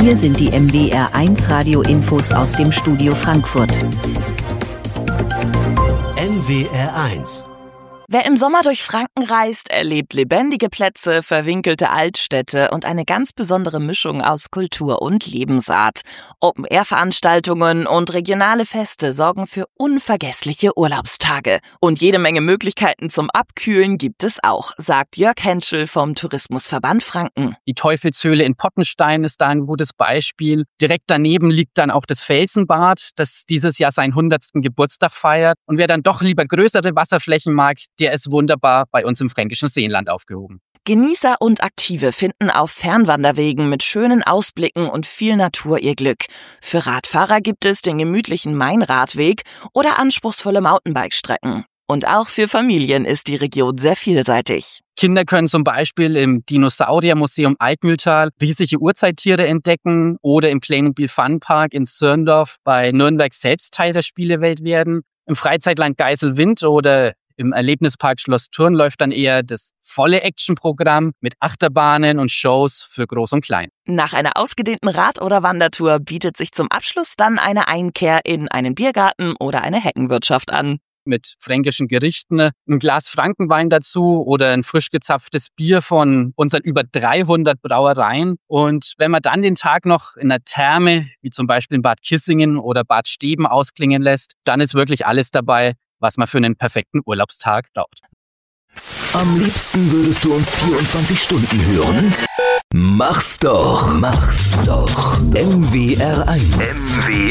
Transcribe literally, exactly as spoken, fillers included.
hier sind die M W R eins Radio-Infos aus dem Studio Frankfurt. M W R eins. Wer im Sommer durch Franken reist, erlebt lebendige Plätze, verwinkelte Altstädte und eine ganz besondere Mischung aus Kultur und Lebensart. Open-Air-Veranstaltungen und regionale Feste sorgen für unvergessliche Urlaubstage. Und jede Menge Möglichkeiten zum Abkühlen gibt es auch, sagt Jörg Henschel vom Tourismusverband Franken. Die Teufelshöhle in Pottenstein ist da ein gutes Beispiel. Direkt daneben liegt dann auch das Felsenbad, das dieses Jahr seinen hundertsten Geburtstag feiert. Und wer dann doch lieber größere Wasserflächen mag, der ist wunderbar bei uns im fränkischen Seenland aufgehoben. Genießer und Aktive finden auf Fernwanderwegen mit schönen Ausblicken und viel Natur ihr Glück. Für Radfahrer gibt es den gemütlichen Mainradweg oder anspruchsvolle Mountainbike-Strecken. Und auch für Familien ist die Region sehr vielseitig. Kinder können zum Beispiel im Dinosauriermuseum Altmühltal riesige Urzeittiere entdecken oder im Playmobil Fun Park in Zirndorf bei Nürnberg selbst Teil der Spielewelt werden. Im Freizeitland Geiselwind oder im Erlebnispark Schloss Thurn läuft dann eher das volle Actionprogramm mit Achterbahnen und Shows für Groß und Klein. Nach einer ausgedehnten Rad- oder Wandertour bietet sich zum Abschluss dann eine Einkehr in einen Biergarten oder eine Heckenwirtschaft an. Mit fränkischen Gerichten, ein Glas Frankenwein dazu oder ein frisch gezapftes Bier von unseren über dreihundert Brauereien. Und wenn man dann den Tag noch in einer Therme, wie zum Beispiel in Bad Kissingen oder Bad Steben ausklingen lässt, dann ist wirklich alles dabei, was man für einen perfekten Urlaubstag braucht. Am liebsten würdest du uns vierundzwanzig Stunden hören? Mach's doch, mach's doch. M W R eins. M W